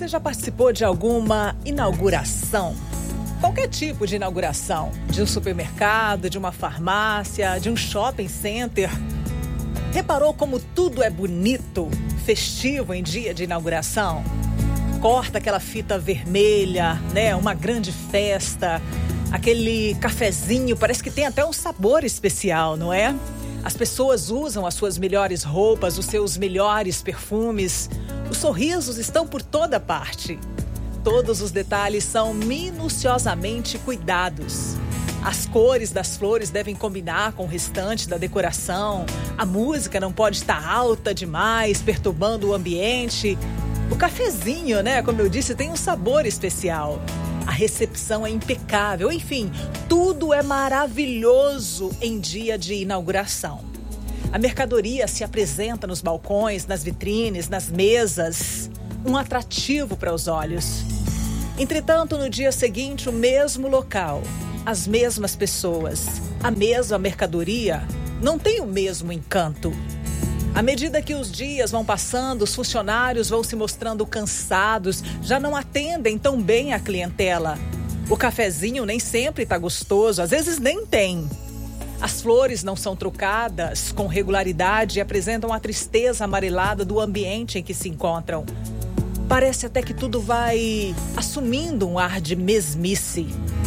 Você já participou de alguma inauguração? Qualquer tipo de inauguração, de um supermercado, de uma farmácia, de um shopping center. Reparou como tudo é bonito, festivo em dia de inauguração? Corta aquela fita vermelha, né? Uma grande festa, aquele cafezinho, parece que tem até um sabor especial, não é? As pessoas usam as suas melhores roupas, os seus melhores perfumes. Os sorrisos estão por toda parte. Todos os detalhes são minuciosamente cuidados. As cores das flores devem combinar com o restante da decoração. A música não pode estar alta demais, perturbando o ambiente. O cafezinho, né, como eu disse, tem um sabor especial. A recepção é impecável. Enfim, tudo é maravilhoso em dia de inauguração. A mercadoria se apresenta nos balcões, nas vitrines, nas mesas. Um atrativo para os olhos. Entretanto, no dia seguinte, o mesmo local, as mesmas pessoas, a mesma mercadoria, não tem o mesmo encanto. À medida que os dias vão passando, os funcionários vão se mostrando cansados, já não atendem tão bem a clientela. O cafezinho nem sempre está gostoso, às vezes nem tem. As flores não são trocadas com regularidade e apresentam a tristeza amarelada do ambiente em que se encontram. Parece até que tudo vai assumindo um ar de mesmice.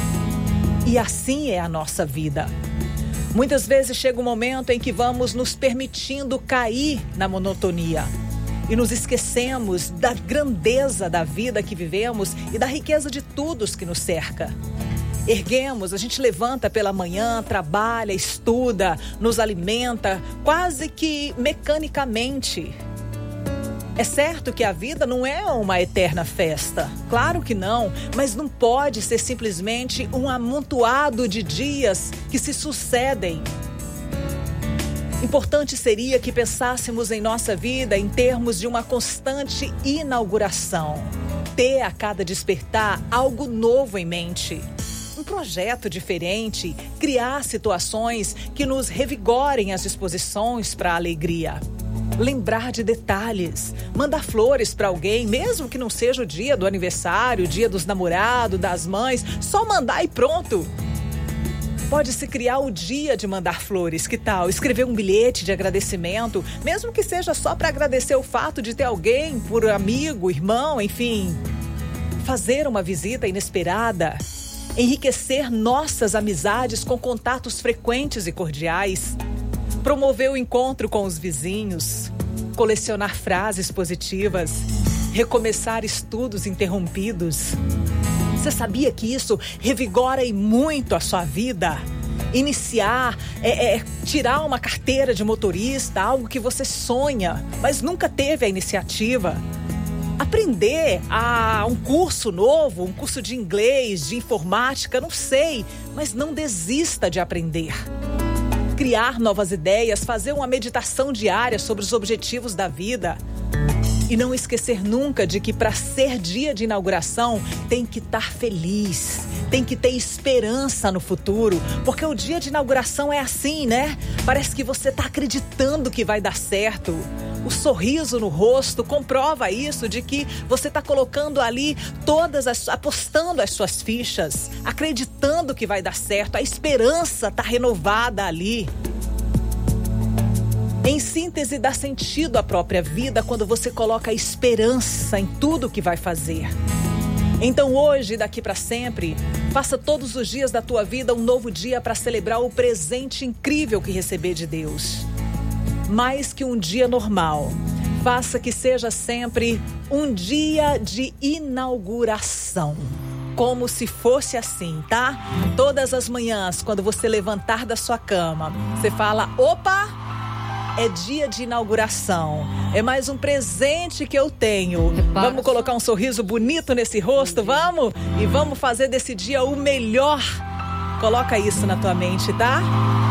E assim é a nossa vida. Muitas vezes chega um momento em que vamos nos permitindo cair na monotonia e nos esquecemos da grandeza da vida que vivemos e da riqueza de tudo que nos cerca. Erguemos, a gente levanta pela manhã, trabalha, estuda, nos alimenta, quase que mecanicamente. É certo que a vida não é uma eterna festa, claro que não, mas não pode ser simplesmente um amontoado de dias que se sucedem. Importante seria que pensássemos em nossa vida em termos de uma constante inauguração. Ter a cada despertar algo novo em mente. Um projeto diferente, criar situações que nos revigorem as disposições para a alegria. Lembrar de detalhes, mandar flores para alguém, mesmo que não seja o dia do aniversário, o dia dos namorados, das mães, só mandar e pronto. Pode-se criar o dia de mandar flores, que tal? Escrever um bilhete de agradecimento, mesmo que seja só para agradecer o fato de ter alguém, por amigo, irmão, enfim. Fazer uma visita inesperada, enriquecer nossas amizades com contatos frequentes e cordiais. Promover o encontro com os vizinhos, colecionar frases positivas, recomeçar estudos interrompidos. Você sabia que isso revigora e muito a sua vida? Iniciar, tirar uma carteira de motorista, algo que você sonha, mas nunca teve a iniciativa. Aprender um curso novo, um curso de inglês, de informática, não sei, mas não desista de aprender. Criar novas ideias, fazer uma meditação diária sobre os objetivos da vida. E não esquecer nunca de que para ser dia de inauguração tem que estar feliz, tem que ter esperança no futuro, porque o dia de inauguração é assim, né? Parece que você está acreditando que vai dar certo. O sorriso no rosto comprova isso, de que você está colocando ali apostando as suas fichas, acreditando que vai dar certo, a esperança está renovada ali. Em síntese, dá sentido à própria vida quando você coloca esperança em tudo que vai fazer. Então hoje, daqui para sempre, faça todos os dias da tua vida um novo dia para celebrar o presente incrível que receber de Deus. Mais que um dia normal, faça que seja sempre um dia de inauguração. Como se fosse assim, tá? Todas as manhãs, quando você levantar da sua cama, você fala, opa, é dia de inauguração. É mais um presente que eu tenho. Vamos colocar um sorriso bonito nesse rosto, vamos? E vamos fazer desse dia o melhor. Coloca isso na tua mente, tá?